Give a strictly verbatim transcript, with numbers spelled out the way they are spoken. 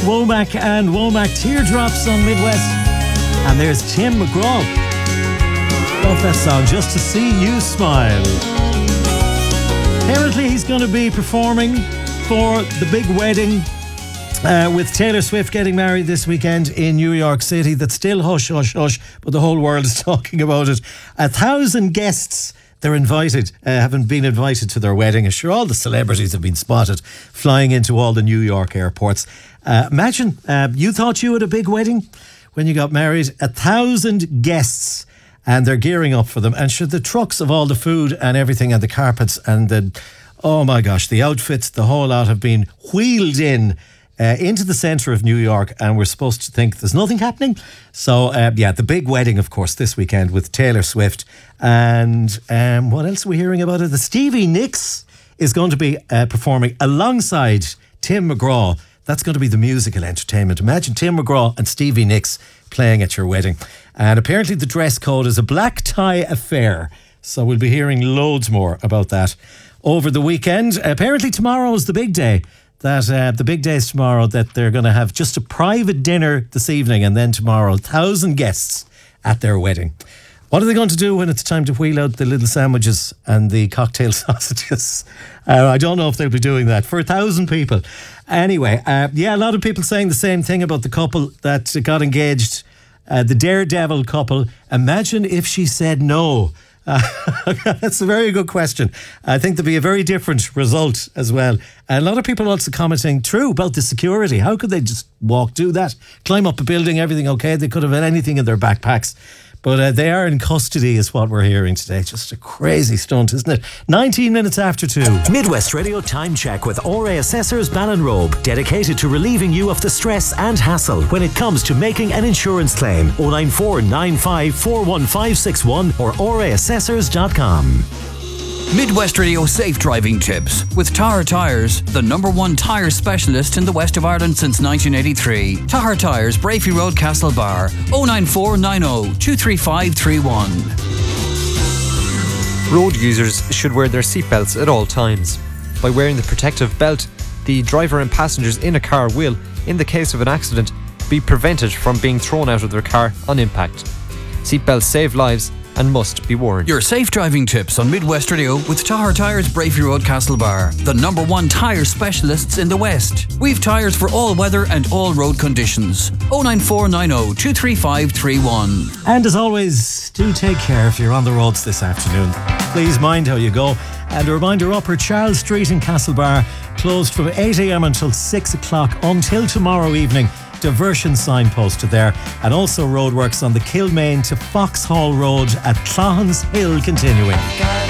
Womack and Womack Teardrops on Midwest. And there's Tim McGraw. Love that song, Just to See You Smile. Apparently he's going to be performing for the big wedding uh, with Taylor Swift getting married this weekend in New York City. That's still hush, hush, hush, but the whole world is talking about it. A thousand guests, they're invited, uh, haven't been invited to their wedding. I'm sure all the celebrities have been spotted flying into all the New York airports. Uh, imagine, uh, you thought you had a big wedding when you got married. A thousand guests. And they're gearing up for them. And should the trucks of all the food and everything and the carpets and the, oh my gosh, the outfits, the whole lot have been wheeled in uh, into the centre of New York. And we're supposed to think there's nothing happening. So, uh, yeah, the big wedding, of course, this weekend with Taylor Swift. And um, what else are we hearing about it? The Stevie Nicks is going to be uh, performing alongside Tim McGraw. That's going to be the musical entertainment. Imagine Tim McGraw and Stevie Nicks playing at your wedding. And apparently the dress code is a black tie affair. So we'll be hearing loads more about that over the weekend. Apparently tomorrow is the big day. That uh, the big day is tomorrow, that they're going to have just a private dinner this evening, and then tomorrow, a thousand guests at their wedding. What are they going to do when it's time to wheel out the little sandwiches and the cocktail sausages? Uh, I don't know if they'll be doing that for a thousand people. Anyway, uh, yeah, a lot of people saying the same thing about the couple that got engaged, uh, the Daredevil couple. Imagine if she said no. Uh, that's a very good question. I think there'd be a very different result as well. And a lot of people also commenting, true, about the security. How could they just walk, do that, climb up a building, everything okay? They could have had anything in their backpacks. But uh, they are in custody is what we're hearing today. Just a crazy stunt, isn't it? nineteen minutes after two. Midwest Radio Time Check with O R A Assessors Ballinrobe. Dedicated to relieving you of the stress and hassle when it comes to making an insurance claim. oh nine four nine five four one five six one or O R A assessors dot com. Midwest Radio Safe Driving Tips with Tahar Tyres, the number one tyre specialist in the west of Ireland since nineteen eighty-three. Tahar Tyres, Brafey Road, Castlebar. oh nine four nine oh two three five three one. Road users should wear their seatbelts at all times. By wearing the protective belt, the driver and passengers in a car will, in the case of an accident, be prevented from being thrown out of their car on impact. Seatbelts save lives and must be worn. Your safe driving tips on Midwest Radio with Tahar Tyres, Brafey Road, Castlebar, the number one tyre specialists in the West. We've tyres for all weather and all road conditions. oh nine four nine oh two three five three one. And as always, do take care if you're on the roads this afternoon. Please mind how you go. And a reminder, Upper Charles Street in Castlebar closed from eight a.m. until six o'clock until tomorrow evening. Diversion sign posted there, and also roadworks on the Kilmaine to Foxhall Road at Clohans Hill continuing.